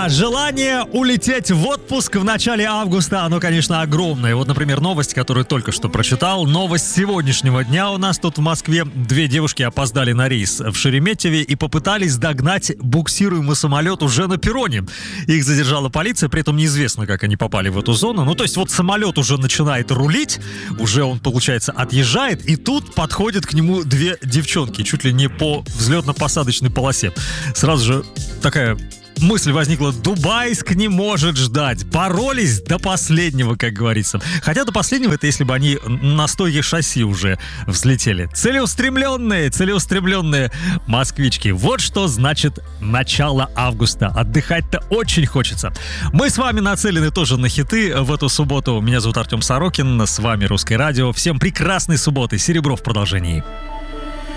Да, желание улететь в отпуск в начале августа, оно, конечно, огромное. Вот, например, новость, которую только что прочитал. Новость сегодняшнего дня у нас тут в Москве. 2 девушки опоздали на рейс в Шереметьеве и попытались догнать буксируемый самолет уже на перроне. Их задержала полиция, при этом неизвестно, как они попали в эту зону. Ну, то есть вот самолет уже начинает рулить, уже он, получается, отъезжает, и тут подходят к нему 2 девчонки, чуть ли не по взлетно-посадочной полосе. Сразу же такая мысль возникла: Дубайск не может ждать. Боролись до последнего, как говорится. Хотя до последнего — это если бы они на стойке шасси уже взлетели. Целеустремленные москвички. Вот что значит начало августа. Отдыхать-то очень хочется. Мы с вами нацелены тоже на хиты в эту субботу. Меня зовут Артем Сорокин. С вами Русское радио. Всем прекрасной субботы. Серебро в продолжении.